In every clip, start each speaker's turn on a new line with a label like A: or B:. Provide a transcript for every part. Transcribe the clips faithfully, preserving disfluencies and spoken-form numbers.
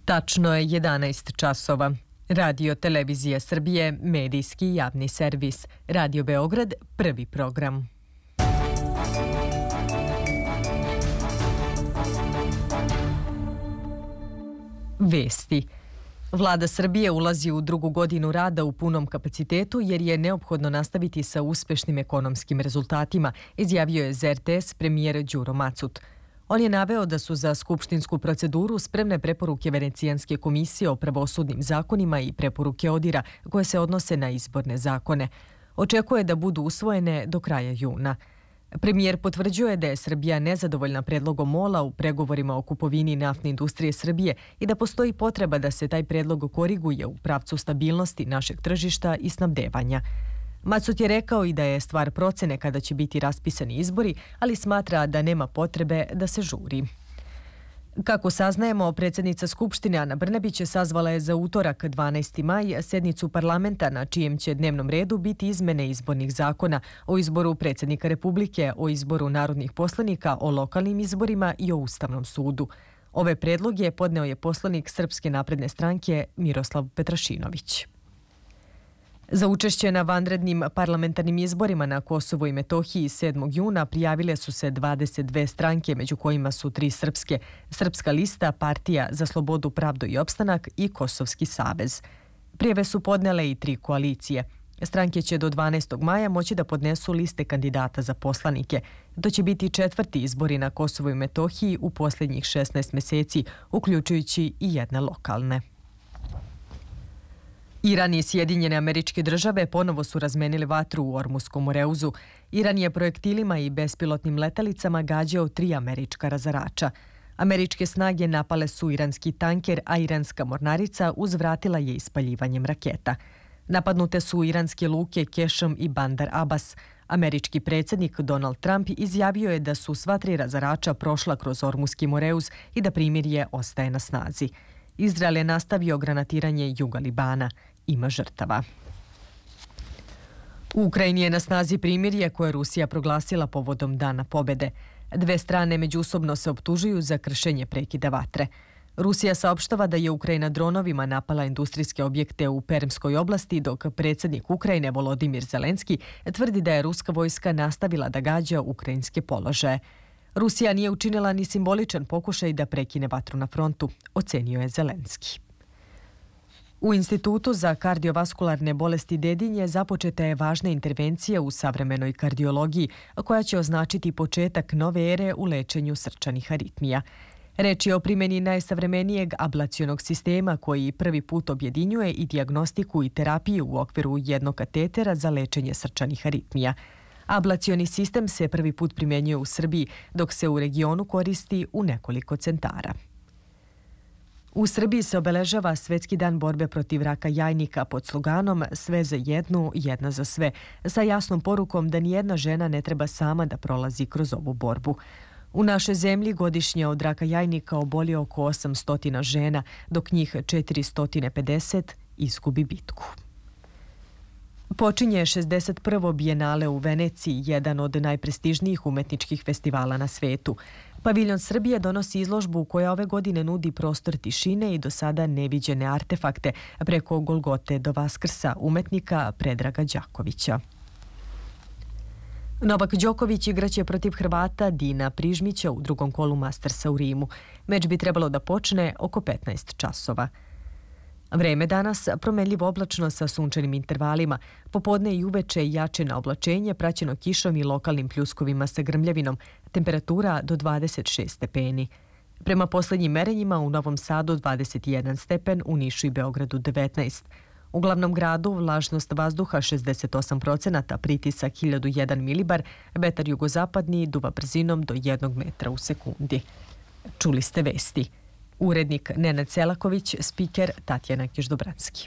A: Tačno je jedanaest časova. Radio Televizija Srbije, medijski javni servis. Radio Beograd, prvi program. Vesti. Vlada Srbije ulazi u drugu godinu rada u punom kapacitetu jer je neophodno nastaviti sa uspešnim ekonomskim rezultatima, izjavio je za er te es premijer Đuro Macut. On je naveo da su za skupštinsku proceduru spremne preporuke Venecijanske komisije o pravosudnim zakonima i preporuke ODIR-a koje se odnose na izborne zakone. Očekuje da budu usvojene do kraja juna. Premijer potvrđuje da je Srbija nezadovoljna predlogom MOL-a u pregovorima o kupovini naftne industrije Srbije i da postoji potreba da se taj predlog koriguje u pravcu stabilnosti našeg tržišta i snabdevanja. Macut je rekao i da je stvar procene kada će biti raspisani izbori, ali smatra da nema potrebe da se žuri. Kako saznajemo, predsjednica Skupštine Ana Brnabić sazvala je za utorak dvanaesti maj sednicu parlamenta na čijem će dnevnom redu biti izmene izbornih zakona o izboru predsjednika Republike, o izboru narodnih poslanika, o lokalnim izborima i o Ustavnom sudu. Ove predloge podneo je poslanik Srpske napredne stranke Miroslav Petrašinović. Za učešće na vanrednim parlamentarnim izborima na Kosovu i Metohiji sedmog juna prijavile su se dvadeset dve stranke, među kojima su tri srpske, Srpska lista, Partija za slobodu, pravdu i opstanak i Kosovski savez. Prijave su podnele i tri koalicije. Stranke će do dvanaestog maja moći da podnesu liste kandidata za poslanike. To će biti četvrti izbori na Kosovu i Metohiji u posljednjih šesnaest meseci, uključujući i jedne lokalne. Iran i Sjedinjene Američke Države ponovo su razmenili vatru u Ormuskom Moreuzu. Iran je projektilima i bespilotnim letalicama gađao tri američka razarača. Američke snage napale su iranski tanker, a iranska mornarica uzvratila je ispaljivanjem raketa. Napadnute su iranske luke Kešem i Bandar Abbas. Američki predsjednik Donald Trump izjavio je da su sva tri razarača prošla kroz Ormuski Moreuz i da primirje ostaje na snazi. Izrael je nastavio granatiranje juga Libana. Ima žrtava. U Ukrajini je na snazi primirje koje je Rusija proglasila povodom Dana pobede. Dve strane međusobno se optužuju za kršenje prekida vatre. Rusija saopštava da je Ukrajina dronovima napala industrijske objekte u Permskoj oblasti, dok predsjednik Ukrajine Volodimir Zelenski tvrdi da je ruska vojska nastavila da gađa ukrajinske položaje. Rusija nije učinila ni simboličan pokušaj da prekine vatru na frontu, ocenio je Zelenski. U Institutu za kardiovaskularne bolesti Dedinje započeta je važna intervencija u savremenoj kardiologiji, koja će označiti početak nove ere u lečenju srčanih aritmija. Reč je o primjeni najsavremenijeg ablacionog sistema koji prvi put objedinjuje i dijagnostiku i terapiju u okviru jednog katetera za lečenje srčanih aritmija. Ablacioni sistem se prvi put primjenjuje u Srbiji, dok se u regionu koristi u nekoliko centara. U Srbiji se obeležava Svetski dan borbe protiv raka jajnika pod sloganom Sve za jednu, jedna za sve, sa jasnom porukom da nijedna žena ne treba sama da prolazi kroz ovu borbu. U našoj zemlji godišnje od raka jajnika oboli oko osamsto žena, dok njih četiristo pedeset izgubi bitku. Počinje šezdeset prvo bijenale u Veneciji, jedan od najprestižnijih umetničkih festivala na svetu. Paviljon Srbije donosi izložbu koja ove godine nudi prostor tišine i do sada neviđene artefakte preko Golgote do Vaskrsa umetnika Predraga Đakovića. Novak Đoković igraće protiv Hrvata Dina Prižmića u drugom kolu Mastersa u Rimu. Meč bi trebalo da počne oko petnaest časova. Vreme danas promenljivo oblačno sa sunčanim intervalima. Popodne i uveče jače na oblačenje praćeno kišom i lokalnim pljuskovima sa grmljavinom. Temperatura do dvadeset šest stepeni. Prema posljednjim merenjima u Novom Sadu dvadeset jedan stepen, u Nišu i Beogradu devetnaest. U glavnom gradu vlažnost vazduha šezdeset osam procenata, pritisak hiljadu jedan milibar, vetar jugozapadni duva brzinom do jednog metra u sekundi. Čuli ste vesti. Urednik Nenad Selaković, spiker Tatjana Kiždobranski.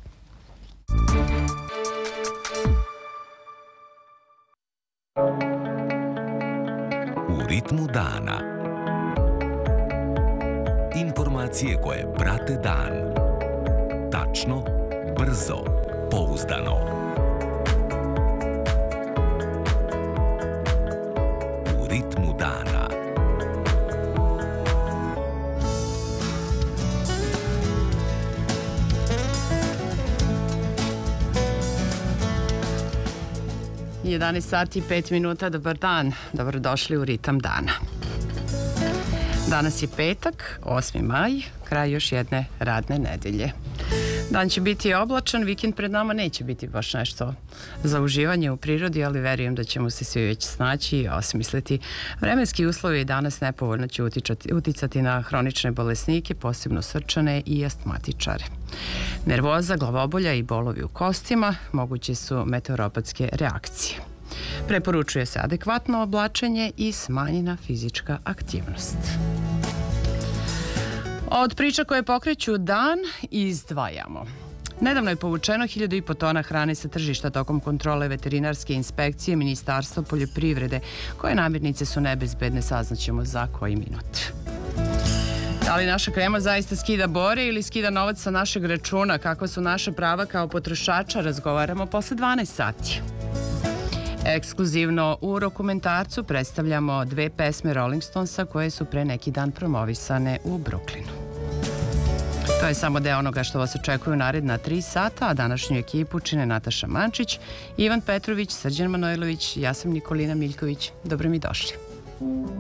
B: U ritmu dana. Informacije koje prate dan. Tačno, brzo, pouzdano. U ritmu dana.
C: jedanaest sati i pet minuta, dobar dan, dobrodošli u Ritam dana. Danas je petak, osmi maj, kraj još jedne radne nedelje. Dan će biti oblačan, vikend pred nama neće biti baš nešto za uživanje u prirodi, ali verujem da ćemo se svi već snaći i osmisliti. Vremenski uslovi danas nepovoljno će utičati, uticati na hronične bolesnike, posebno srčane i astmatičare. Nervoza, glavobolja i bolovi u kostima moguće su meteoropatske reakcije. Preporučuje se adekvatno oblačenje i smanjena fizička aktivnost. Od priča koje pokreću dan izdvajamo. Nedavno je povučeno hiljadu i po tona hrane sa tržišta tokom kontrole veterinarske inspekcije Ministarstva poljoprivrede. Koje namirnice su nebezbedne, saznaćemo za koji minut. Da li naša krema zaista skida bore ili skida novac sa našeg računa? Kakva su naša prava kao potrošača? Razgovaramo posle dvanaest sati. Ekskluzivno u dokumentarcu predstavljamo dve pesme Rolling Stonesa koje su pre neki dan promovisane u Brooklynu. To je samo deo onoga što vas očekuju naredna tri sata, a današnju ekipu čine Nataša Mančić, Ivan Petrović, Srđan Manojlović, ja sam Nikolina Miljković. Dobro mi došli.